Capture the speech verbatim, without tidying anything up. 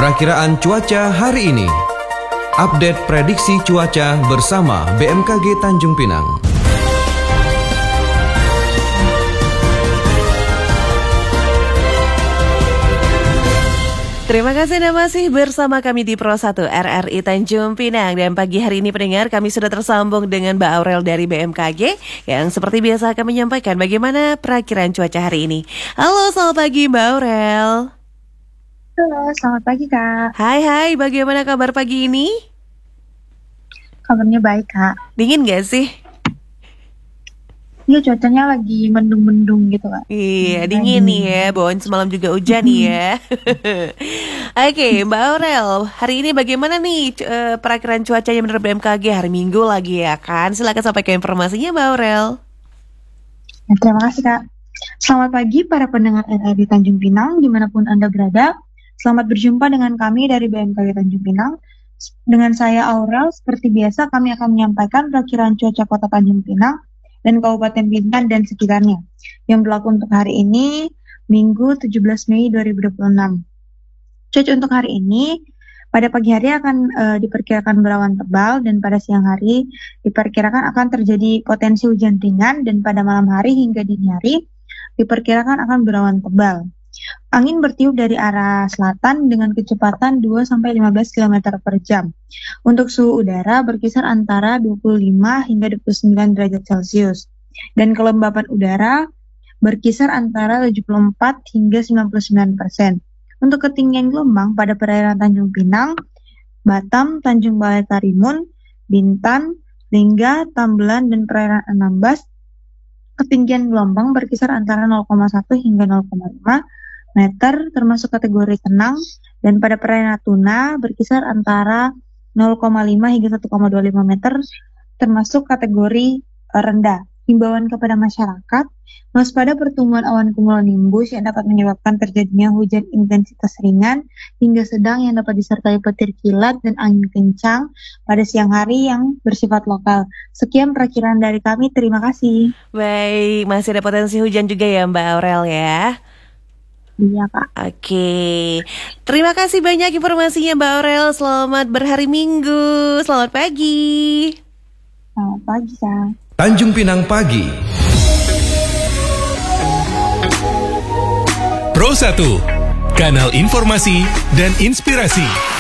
Perakiraan cuaca hari ini. Update prediksi cuaca bersama B M K G Tanjung Pinang. Terima kasih Anda masih bersama kami di Pro satu R R I Tanjung Pinang. Dan pagi hari ini pendengar, kami sudah tersambung dengan Mbak Aurel dari B M K G yang seperti biasa akan menyampaikan bagaimana perakiraan cuaca hari ini. Halo, selamat pagi Mbak Aurel. Halo, selamat pagi Kak. Hai hai, bagaimana kabar pagi ini? Kabarnya baik Kak. Dingin gak sih? Iya, cuacanya lagi mendung-mendung gitu Kak. Iya, dingin nih ya, bawaan semalam juga hujan nih ya. Oke, Mbak Aurel, hari ini bagaimana nih uh, perakiraan cuacanya menurut B M K G? Hari Minggu lagi ya kan? Silakan sampaikan informasinya Mbak Aurel. Nah, terima kasih Kak. Selamat pagi para pendengar R R I Tanjung Pinang dimanapun Anda berada. Selamat berjumpa dengan kami dari B M K G Tanjung Pinang. Dengan saya Aurel, seperti biasa kami akan menyampaikan perakiraan cuaca Kota Tanjung Pinang dan Kabupaten Bintan dan sekitarnya yang berlaku untuk hari ini, Minggu tujuh belas Mei dua ribu dua puluh enam. Cuaca untuk hari ini, pada pagi hari akan e, diperkirakan berawan tebal dan pada siang hari diperkirakan akan terjadi potensi hujan ringan dan pada malam hari hingga dini hari diperkirakan akan berawan tebal. Angin bertiup dari arah selatan dengan kecepatan dua sampai lima belas kilometer per jam. Untuk suhu udara berkisar antara dua puluh lima hingga dua puluh sembilan derajat Celcius. Dan kelembapan udara berkisar antara tujuh puluh empat hingga sembilan puluh sembilan persen. Untuk ketinggian gelombang pada perairan Tanjung Pinang, Batam, Tanjung Balai Karimun, Bintan, Lingga, Tambelan, dan perairan Anambas, ketinggian gelombang berkisar antara nol koma satu hingga nol koma lima meter termasuk kategori tenang, dan pada perairan Natuna berkisar antara nol koma lima hingga satu koma dua lima meter termasuk kategori rendah. Himbauan kepada masyarakat, waspada pertumbuhan awan cumulonimbus yang dapat menyebabkan terjadinya hujan intensitas ringan hingga sedang yang dapat disertai petir kilat dan angin kencang pada siang hari yang bersifat lokal. Sekian perakiraan dari kami, terima kasih. Baik, masih ada potensi hujan juga ya Mbak Aurel ya? Iya Kak. Oke, terima kasih banyak informasinya Mbak Aurel. Selamat berhari Minggu, selamat pagi. Selamat pagi Kak. Tanjung Pinang Pagi. Pro satu, kanal informasi dan inspirasi.